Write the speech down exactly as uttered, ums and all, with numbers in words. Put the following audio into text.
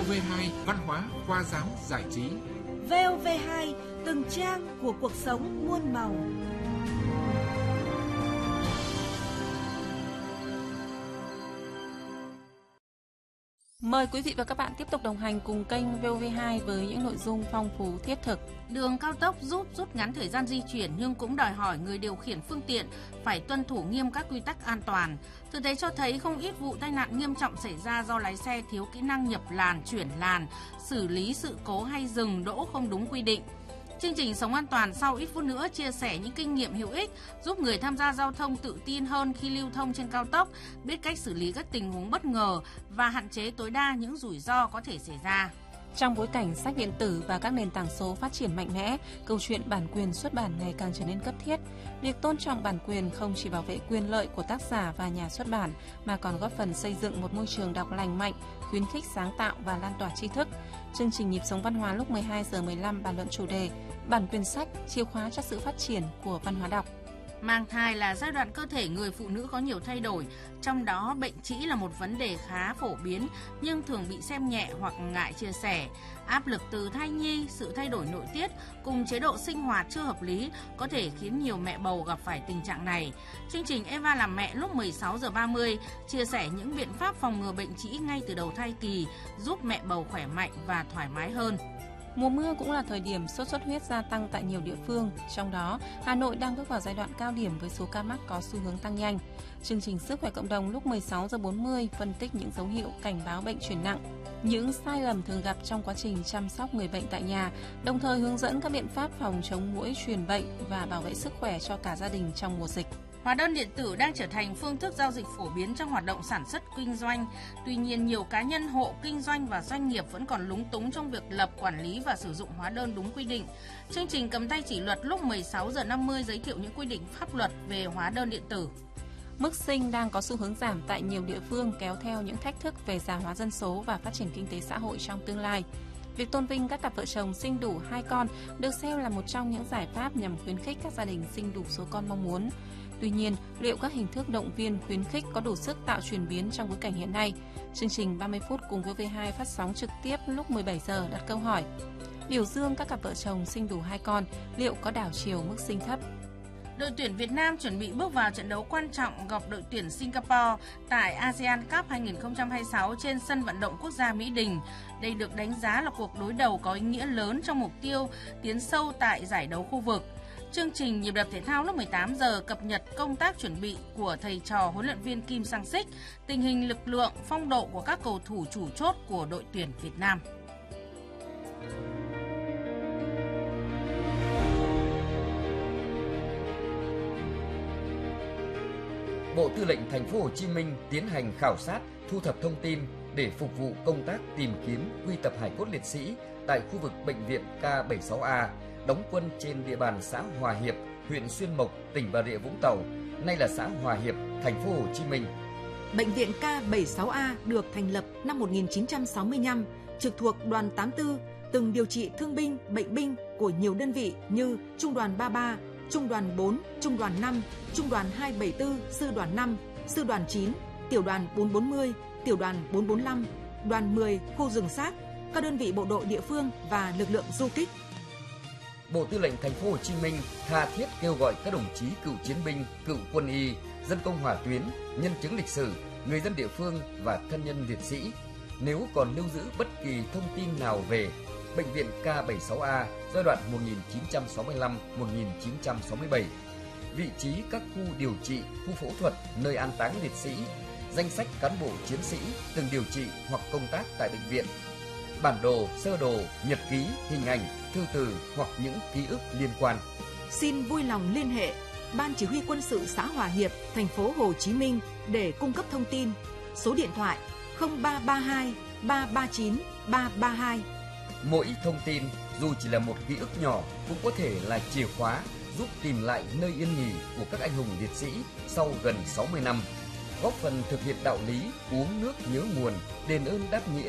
vê hai Văn hóa, khoa giáo, giải trí. vê o vê hai, từng trang của cuộc sống muôn màu. Mời quý vị và các bạn tiếp tục đồng hành cùng kênh vê o vê hai với những nội dung phong phú thiết thực. Đường cao tốc giúp rút ngắn thời gian di chuyển nhưng cũng đòi hỏi người điều khiển phương tiện phải tuân thủ nghiêm các quy tắc an toàn. Thực tế cho thấy không ít vụ tai nạn nghiêm trọng xảy ra do lái xe thiếu kỹ năng nhập làn, chuyển làn, xử lý sự cố hay dừng đỗ không đúng quy định. Chương trình Sống An Toàn sau ít phút nữa chia sẻ những kinh nghiệm hữu ích giúp người tham gia giao thông tự tin hơn khi lưu thông trên cao tốc, biết cách xử lý các tình huống bất ngờ và hạn chế tối đa những rủi ro có thể xảy ra. Trong bối cảnh sách điện tử và các nền tảng số phát triển mạnh mẽ, câu chuyện bản quyền xuất bản ngày càng trở nên cấp thiết. Việc tôn trọng bản quyền không chỉ bảo vệ quyền lợi của tác giả và nhà xuất bản, mà còn góp phần xây dựng một môi trường đọc lành mạnh, khuyến khích sáng tạo và lan tỏa tri thức. Chương trình Nhịp sống văn hóa lúc mười hai giờ mười lăm bàn luận chủ đề Bản quyền sách, chìa khóa cho sự phát triển của văn hóa đọc. Mang thai là giai đoạn cơ thể người phụ nữ có nhiều thay đổi, trong đó bệnh trĩ là một vấn đề khá phổ biến nhưng thường bị xem nhẹ hoặc ngại chia sẻ. Áp lực từ thai nhi, sự thay đổi nội tiết cùng chế độ sinh hoạt chưa hợp lý có thể khiến nhiều mẹ bầu gặp phải tình trạng này. Chương trình Eva làm mẹ lúc mười sáu giờ ba mươi chia sẻ những biện pháp phòng ngừa bệnh trĩ ngay từ đầu thai kỳ, giúp mẹ bầu khỏe mạnh và thoải mái hơn. Mùa mưa cũng là thời điểm sốt xuất huyết gia tăng tại nhiều địa phương, trong đó Hà Nội đang bước vào giai đoạn cao điểm với số ca mắc có xu hướng tăng nhanh. Chương trình Sức khỏe cộng đồng lúc mười sáu giờ bốn mươi phân tích những dấu hiệu cảnh báo bệnh chuyển nặng, những sai lầm thường gặp trong quá trình chăm sóc người bệnh tại nhà, đồng thời hướng dẫn các biện pháp phòng chống muỗi truyền bệnh và bảo vệ sức khỏe cho cả gia đình trong mùa dịch. Hóa đơn điện tử đang trở thành phương thức giao dịch phổ biến trong hoạt động sản xuất kinh doanh. Tuy nhiên, nhiều cá nhân, hộ kinh doanh và doanh nghiệp vẫn còn lúng túng trong việc lập, quản lý và sử dụng hóa đơn đúng quy định. Chương trình Cầm tay chỉ luật lúc mười sáu giờ năm mươi giới thiệu những quy định pháp luật về hóa đơn điện tử. Mức sinh đang có xu hướng giảm tại nhiều địa phương kéo theo những thách thức về già hóa dân số và phát triển kinh tế xã hội trong tương lai. Việc tôn vinh các cặp vợ chồng sinh đủ hai con được xem là một trong những giải pháp nhằm khuyến khích các gia đình sinh đủ số con mong muốn. Tuy nhiên, liệu các hình thức động viên khuyến khích có đủ sức tạo chuyển biến trong bối cảnh hiện nay? Chương trình ba mươi phút cùng vê o vê hai phát sóng trực tiếp lúc mười bảy giờ đặt câu hỏi: biểu dương các cặp vợ chồng sinh đủ hai con, liệu có đảo chiều mức sinh thấp? Đội tuyển Việt Nam chuẩn bị bước vào trận đấu quan trọng gặp đội tuyển Singapore tại ASEAN Cup hai không hai sáu trên sân vận động quốc gia Mỹ Đình. Đây được đánh giá là cuộc đối đầu có ý nghĩa lớn trong mục tiêu tiến sâu tại giải đấu khu vực. Chương trình Nhịp đập thể thao lúc mười tám giờ cập nhật công tác chuẩn bị của thầy trò huấn luyện viên Kim Sang-sik, tình hình lực lượng, phong độ của các cầu thủ chủ chốt của đội tuyển Việt Nam. Bộ Tư lệnh Thành phố Hồ Chí Minh tiến hành khảo sát, thu thập thông tin để phục vụ công tác tìm kiếm quy tập hài cốt liệt sĩ tại khu vực bệnh viện K bảy mươi sáu A, đóng quân trên địa bàn xã Hòa Hiệp, huyện Xuyên Mộc, tỉnh Bà Rịa Vũng Tàu, nay là xã Hòa Hiệp, Thành phố Hồ Chí Minh. Bệnh viện K bảy mươi sáu A được thành lập năm một nghìn chín trăm sáu mươi lăm, trực thuộc đoàn tám mươi tư, từng điều trị thương binh, bệnh binh của nhiều đơn vị như Trung đoàn ba mươi ba, Trung đoàn bốn, Trung đoàn năm, Trung đoàn hai bảy tư, Sư đoàn năm, Sư đoàn chín, Tiểu đoàn bốn bốn mươi, Tiểu đoàn bốn bốn lăm, Đoàn mười, khu rừng sát, các đơn vị bộ đội địa phương và lực lượng du kích. Bộ Tư lệnh Thành phố Hồ Chí Minh tha thiết kêu gọi các đồng chí cựu chiến binh, cựu quân y, dân công hỏa tuyến, nhân chứng lịch sử, người dân địa phương và thân nhân liệt sĩ, nếu còn lưu giữ bất kỳ thông tin nào về Bệnh viện K bảy mươi sáu A giai đoạn một nghìn chín trăm sáu mươi lăm đến một nghìn chín trăm sáu mươi bảy, vị trí các khu điều trị, khu phẫu thuật, nơi an táng liệt sĩ, danh sách cán bộ chiến sĩ từng điều trị hoặc công tác tại bệnh viện, bản đồ, sơ đồ, nhật ký, hình ảnh, thư từ hoặc những ký ức liên quan. Xin vui lòng liên hệ Ban Chỉ huy Quân sự xã Hòa Hiệp, Thành phố Hồ Chí Minh để cung cấp thông tin. Số điện thoại không ba ba hai ba ba chín ba ba hai. Mỗi thông tin dù chỉ là một ký ức nhỏ cũng có thể là chìa khóa giúp tìm lại nơi yên nghỉ của các anh hùng liệt sĩ sau gần sáu mươi năm, góp phần thực hiện đạo lý uống nước nhớ nguồn, đền ơn đáp nghĩa